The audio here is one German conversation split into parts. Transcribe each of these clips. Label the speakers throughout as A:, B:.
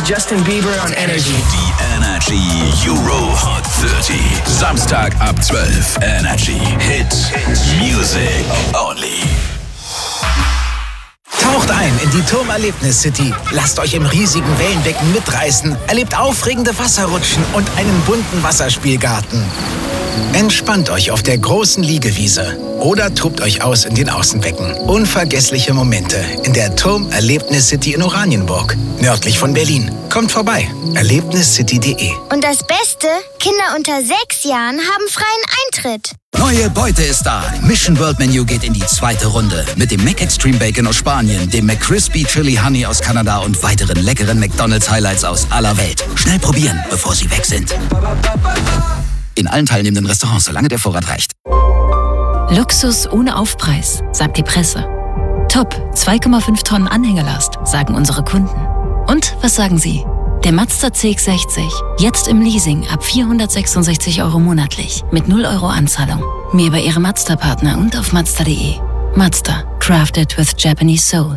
A: Justin Bieber on Energy.
B: Die Energy Euro Hot 30. Samstag ab 12. Energy Hit Music Only.
C: Taucht ein in die Turmerlebnis-City. Lasst euch im riesigen Wellenbecken mitreißen. Erlebt aufregende Wasserrutschen und einen bunten Wasserspielgarten. Entspannt euch auf der großen Liegewiese oder tobt euch aus in den Außenbecken. Unvergessliche Momente in der Turmerlebnis-City in Oranienburg, nördlich von Berlin. Kommt vorbei, erlebniscity.de.
D: Und das Beste? Kinder unter 6 Jahren haben freien Eintritt.
E: Neue Beute ist da. Mission World Menu geht in die 2. Runde. Mit dem McExtreme Bacon aus Spanien, dem McCrispy Chili Honey aus Kanada und weiteren leckeren McDonald's Highlights aus aller Welt. Schnell probieren, bevor sie weg sind. In allen teilnehmenden Restaurants, solange der Vorrat reicht.
F: Luxus ohne Aufpreis, sagt die Presse. Top, 2,5 Tonnen Anhängelast, sagen unsere Kunden. Und was sagen Sie? Der Mazda CX-60, jetzt im Leasing ab 466 € monatlich, mit 0 € Anzahlung. Mehr bei Ihrem Mazda-Partner und auf Mazda.de. Mazda, crafted with Japanese soul.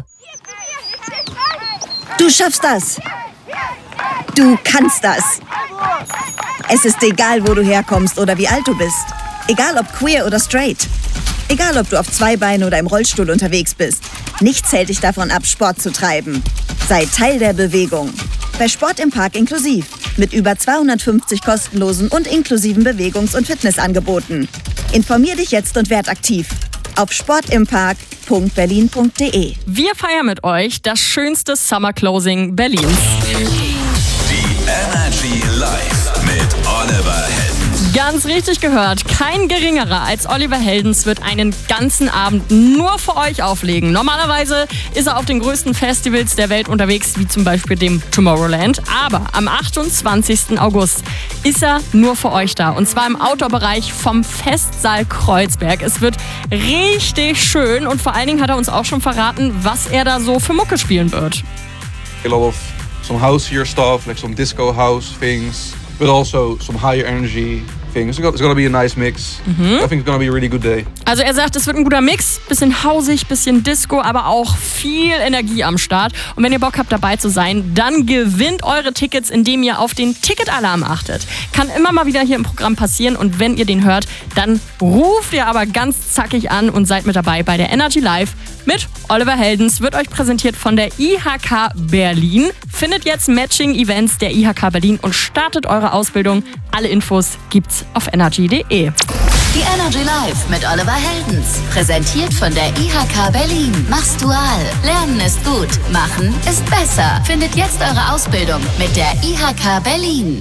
G: Du schaffst das! Du kannst das! Es ist egal, wo du herkommst oder wie alt du bist. Egal ob queer oder straight. Egal ob du auf 2 Beinen oder im Rollstuhl unterwegs bist. Nichts hält dich davon ab, Sport zu treiben. Sei Teil der Bewegung. Bei Sport im Park inklusiv. Mit über 250 kostenlosen und inklusiven Bewegungs- und Fitnessangeboten. Informier dich jetzt und werd aktiv. Auf sportimpark.berlin.de.
H: Wir feiern mit euch das schönste Summer Closing Berlins.
B: Die Energy Live mit Oliver Heldens.
H: Ganz richtig gehört, kein geringerer als Oliver Heldens wird einen ganzen Abend nur für euch auflegen. Normalerweise ist er auf den größten Festivals der Welt unterwegs, wie zum Beispiel dem Tomorrowland. Aber am 28. August ist er nur für euch da. Und zwar im Outdoor-Bereich vom Festsaal Kreuzberg. Es wird richtig schön und vor allen Dingen hat er uns auch schon verraten, was er da so für Mucke spielen wird.
I: A lot of some houseier stuff, like some disco house things, but also some higher energy things. It's gonna be a nice mix. I think it's gonna be a really good day.
H: Also er sagt, es wird ein guter Mix, bisschen hausig, bisschen Disco, aber auch viel Energie am Start. Und wenn ihr Bock habt, dabei zu sein, dann gewinnt eure Tickets, indem ihr auf den Ticketalarm achtet. Kann immer mal wieder hier im Programm passieren und wenn ihr den hört, dann ruft ihr aber ganz zackig an und seid mit dabei bei der Energy Live mit Oliver Heldens. Wird euch präsentiert von der IHK Berlin. Findet jetzt Matching-Events der IHK Berlin und startet eure Ausbildung. Alle Infos gibt's auf energy.de.
F: Die Energy Live mit Oliver Heldens. Präsentiert von der IHK Berlin. Mach's dual. Lernen ist gut. Machen ist besser. Findet jetzt eure Ausbildung mit der IHK Berlin.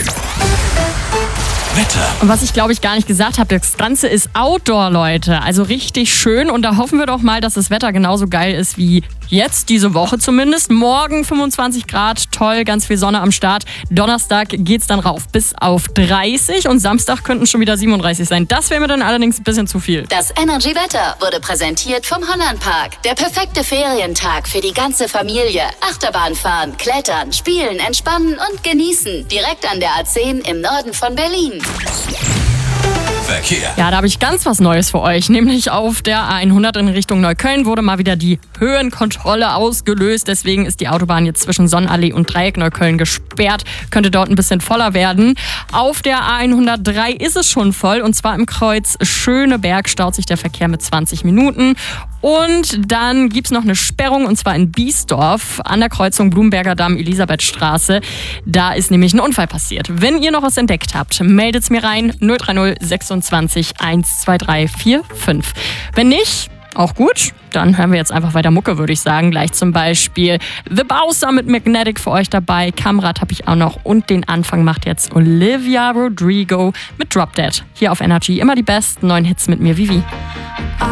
B: Wetter.
H: Und was ich glaube ich gar nicht gesagt habe, das Ganze ist Outdoor, Leute. Also richtig schön und da hoffen wir doch mal, dass das Wetter genauso geil ist wie jetzt, diese Woche zumindest. Morgen 25 Grad, toll, ganz viel Sonne am Start. Donnerstag geht's dann rauf bis auf 30 und Samstag könnten schon wieder 37 sein. Das wäre mir dann allerdings ein bisschen zu viel.
F: Das Energy Wetter wurde präsentiert vom Hollandpark. Der perfekte Ferientag für die ganze Familie. Achterbahn fahren, klettern, spielen, entspannen und genießen. Direkt an der A10 im Norden von Berlin.
B: Verkehr.
H: Ja, da habe ich ganz was Neues für euch. Nämlich auf der A100 in Richtung Neukölln wurde mal wieder die Höhenkontrolle ausgelöst. Deswegen ist die Autobahn jetzt zwischen Sonnenallee und Dreieck Neukölln gesperrt. Könnte dort ein bisschen voller werden. Auf der A103 ist es schon voll. Und zwar im Kreuz Schöneberg staut sich der Verkehr mit 20 Minuten. Und dann gibt's noch eine Sperrung, und zwar in Biesdorf an der Kreuzung Blumenberger Damm, Elisabethstraße. Da ist nämlich ein Unfall passiert. Wenn ihr noch was entdeckt habt, meldet's mir rein. 030 26 12345. Wenn nicht, auch gut. Dann hören wir jetzt einfach weiter Mucke, würde ich sagen. Gleich zum Beispiel The Bowser mit Magnetic für euch dabei. Kamrat habe ich auch noch. Und den Anfang macht jetzt Olivia Rodrigo mit Drop Dead. Hier auf Energy immer die besten neuen Hits mit mir, Vivi.